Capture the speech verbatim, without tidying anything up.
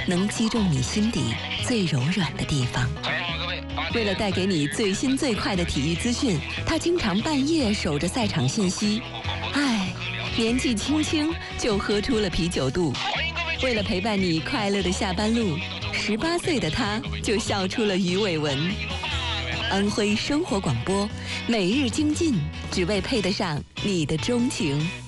能击中你心底最柔软的地方。为了带给你最新最快的体育资讯，他经常半夜守着赛场信息。唉，年纪轻轻就喝出了啤酒肚。为了陪伴你快乐的下班路，十八岁的他就笑出了鱼尾纹。安徽生活广播，每日精进，只为配得上你的钟情。